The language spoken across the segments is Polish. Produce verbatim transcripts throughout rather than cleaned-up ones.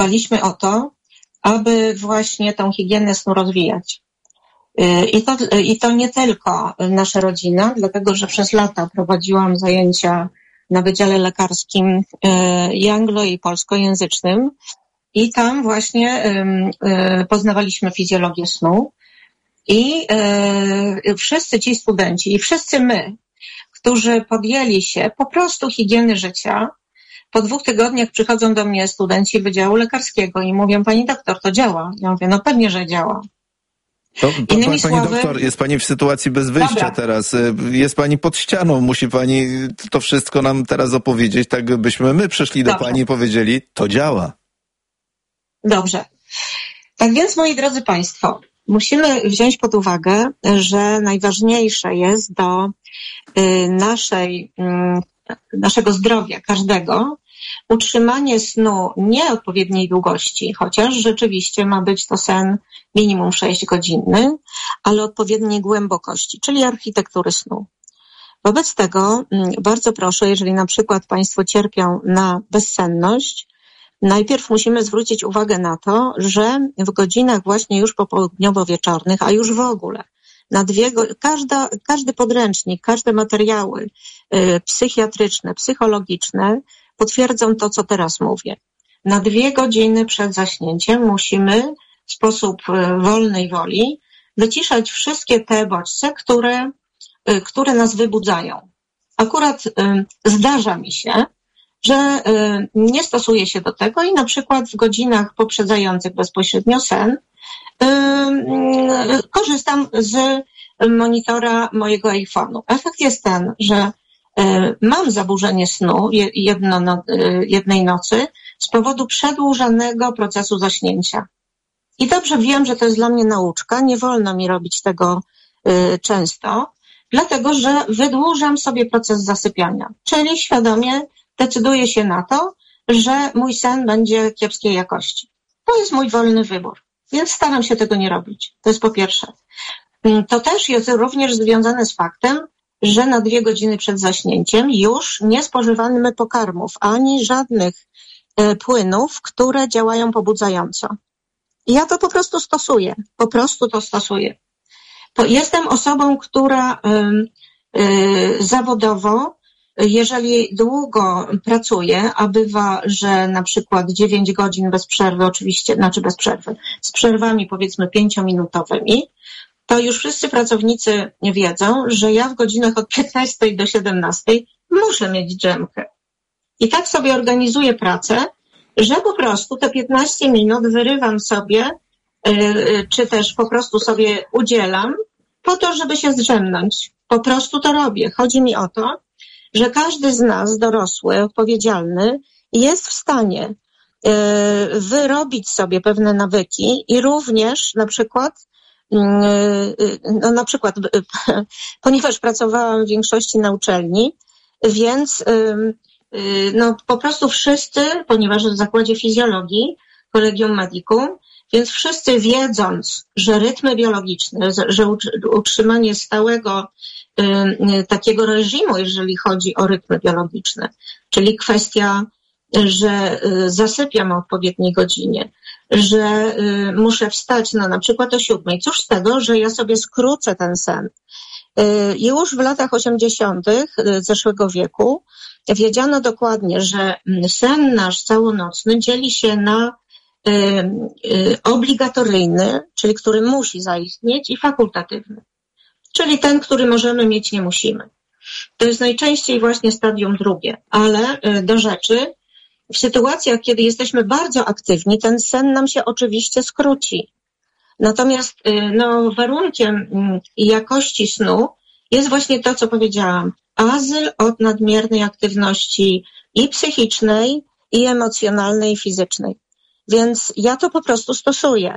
dbaliśmy o to, aby właśnie tą higienę snu rozwijać. I to, i to nie tylko nasza rodzina, dlatego że przez lata prowadziłam zajęcia na Wydziale Lekarskim i anglo- i polskojęzycznym i tam właśnie poznawaliśmy fizjologię snu i wszyscy ci studenci i wszyscy my, którzy podjęli się po prostu higieny życia, po dwóch tygodniach przychodzą do mnie studenci Wydziału Lekarskiego i mówią, pani doktor, to działa. Ja mówię, no pewnie, że działa. To, pa, pani słowy... doktor, jest pani w sytuacji bez wyjścia Dobra. teraz. Jest pani pod ścianą, musi pani to wszystko nam teraz opowiedzieć, tak byśmy my przyszli do Dobrze. pani i powiedzieli, to działa. Dobrze. Tak więc, moi drodzy państwo, musimy wziąć pod uwagę, że najważniejsze jest do naszej, naszego zdrowia każdego utrzymanie snu nieodpowiedniej długości, chociaż rzeczywiście ma być to sen minimum sześciogodzinny, ale odpowiedniej głębokości, czyli architektury snu. Wobec tego bardzo proszę, jeżeli na przykład państwo cierpią na bezsenność, najpierw musimy zwrócić uwagę na to, że w godzinach właśnie już popołudniowo-wieczornych, a już w ogóle na dwie, każda, każdy podręcznik, każde materiały y, psychiatryczne, psychologiczne potwierdzą to, co teraz mówię. Na dwie godziny przed zaśnięciem musimy w sposób y, wolnej woli wyciszać wszystkie te bodźce, które, y, które nas wybudzają. Akurat y, zdarza mi się, że y, nie stosuję się do tego i na przykład w godzinach poprzedzających bezpośrednio sen y, y, korzystam z monitora mojego iPhone'u. Efekt jest ten, że y, mam zaburzenie snu jedno, no, y, jednej nocy z powodu przedłużanego procesu zaśnięcia. I dobrze wiem, że to jest dla mnie nauczka, nie wolno mi robić tego y, często, dlatego że wydłużam sobie proces zasypiania, czyli świadomie decyduję się na to, że mój sen będzie kiepskiej jakości. To jest mój wolny wybór, więc staram się tego nie robić. To jest po pierwsze. To też jest również związane z faktem, że na dwie godziny przed zaśnięciem już nie spożywamy pokarmów, ani żadnych y, płynów, które działają pobudzająco. I ja to po prostu stosuję. Po prostu to stosuję. To jestem osobą, która y, y, zawodowo, jeżeli długo pracuję, a bywa, że na przykład dziewięć godzin bez przerwy, oczywiście, znaczy bez przerwy, z przerwami powiedzmy pięciominutowymi, to już wszyscy pracownicy wiedzą, że ja w godzinach od piętnastej do siedemnastej muszę mieć drzemkę. I tak sobie organizuję pracę, że po prostu te piętnaście minut wyrywam sobie, yy, czy też po prostu sobie udzielam po to, żeby się zdrzemnąć. Po prostu to robię. Chodzi mi o to, że każdy z nas, dorosły, odpowiedzialny, jest w stanie yy, wyrobić sobie pewne nawyki i również na przykład, yy, no na przykład, yy, ponieważ pracowałam w większości na uczelni, więc yy, yy, no po prostu wszyscy, ponieważ w zakładzie fizjologii, Collegium Medicum, więc wszyscy wiedząc, że rytmy biologiczne, że utrzymanie stałego y, takiego reżimu, jeżeli chodzi o rytmy biologiczne, czyli kwestia, że y, zasypiam o odpowiedniej godzinie, że y, muszę wstać no, na przykład o siódmej. Cóż z tego, że ja sobie skrócę ten sen. Y, już w latach osiemdziesiątych zeszłego wieku wiedziano dokładnie, że sen nasz całonocny dzieli się na Y, y, obligatoryjny, czyli który musi zaistnieć, i fakultatywny, czyli ten, który możemy mieć, nie musimy. To jest najczęściej właśnie stadium drugie, ale y, do rzeczy, w sytuacjach, kiedy jesteśmy bardzo aktywni, ten sen nam się oczywiście skróci. Natomiast y, no, warunkiem y, jakości snu jest właśnie to, co powiedziałam, azyl od nadmiernej aktywności i psychicznej, i emocjonalnej, i fizycznej. Więc ja to po prostu stosuję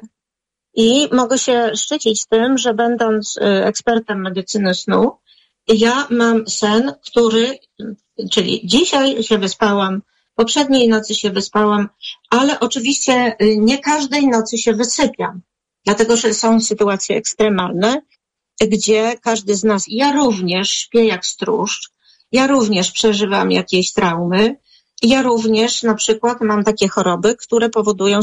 i mogę się szczycić tym, że będąc ekspertem medycyny snu, ja mam sen, który, czyli dzisiaj się wyspałam, poprzedniej nocy się wyspałam, ale oczywiście nie każdej nocy się wysypiam, dlatego że są sytuacje ekstremalne, gdzie każdy z nas, ja również śpię jak stróż, ja również przeżywam jakieś traumy, ja również na przykład mam takie choroby, które powodują